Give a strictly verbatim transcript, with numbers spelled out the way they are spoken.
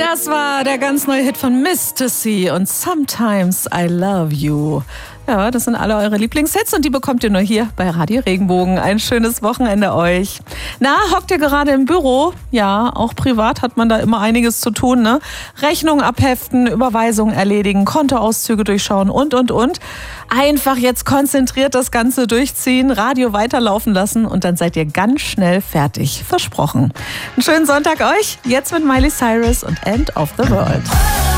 Das war der ganz neue Hit von Mister C und Sometimes I Love You. Ja, das sind alle eure Lieblingshits und die bekommt ihr nur hier bei Radio Regenbogen. Ein schönes Wochenende euch. Na, hockt ihr gerade im Büro? Ja, auch privat hat man da immer einiges zu tun, ne? Rechnungen abheften, Überweisungen erledigen, Kontoauszüge durchschauen und, und, und. Einfach jetzt konzentriert das Ganze durchziehen, Radio weiterlaufen lassen und dann seid ihr ganz schnell fertig. Versprochen. Einen schönen Sonntag euch. Jetzt mit Miley Cyrus und End of the World.